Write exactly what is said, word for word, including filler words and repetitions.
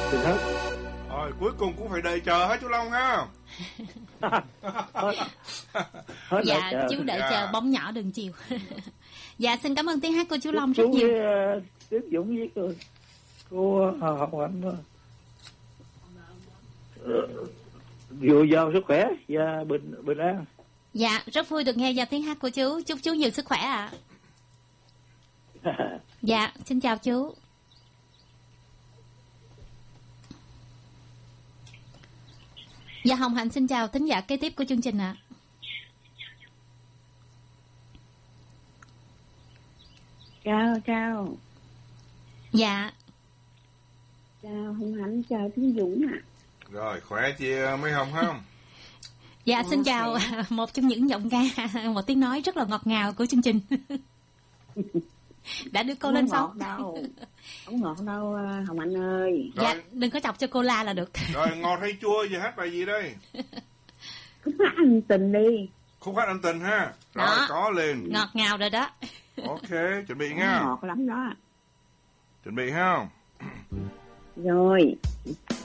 Được hết. Rồi cuối cùng cũng phải đợi chờ hết chú Long ha. Hết Dạ chờ. chú đợi Dạ. chờ bóng nhỏ đừng chiều. Dạ xin cảm ơn tiếng hát của chú Long Chú rất nhiều. với uh, Tiếp Dũng với cô, cô uh, Hồng Hạnh uh, dồi dào sức khỏe và bình bình an. Dạ rất vui được nghe giờ tiếng hát của chú. Chúc chú nhiều sức khỏe ạ. Dạ xin chào chú. Dạ Hồng Hạnh xin chào thính giả kế tiếp của chương trình ạ. Chào chào. Dạ. Chào Hồng Hạnh, chào Tiến Dũng ạ. Rồi khỏe chị Mấy Hồng không? Dạ xin chào một trong những giọng ca, một tiếng nói rất là ngọt ngào của chương trình. Đã đưa cô Không lên ngọt sóng. đâu. Không ngọt đâu Hồng Hạnh ơi. Rồi. Dạ đừng có chọc cho cô la là được. Rồi ngọt hay chua giờ hát bài gì đây? Cứ hát anh tình đi. Khúc hát anh tình ha. Rồi Đó. có liền. Ngọt ngào rồi đó. Ok chuẩn bị nha. Ngọt lắm đó. Chuẩn bị ha. Rồi.